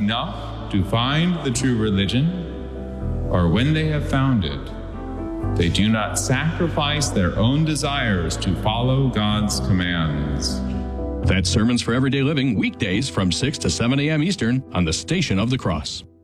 enough to find the true religion, or when they have found it, they do not sacrifice their own desires to follow God's commands. That's Sermons for Everyday Living, weekdays from 6 to 7 a.m. Eastern on the Station of the Cross.